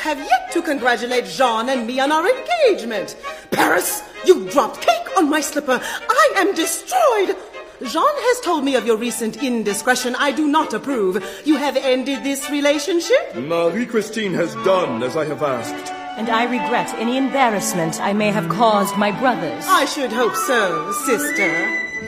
have yet to congratulate Jean and me on our engagement. Paris, you dropped cake on my slipper. I am destroyed. Jean has told me of your recent indiscretion. I do not approve. You have ended this relationship? Marie-Christine has done as I have asked. And I regret any embarrassment I may have caused my brothers. I should hope so, sister.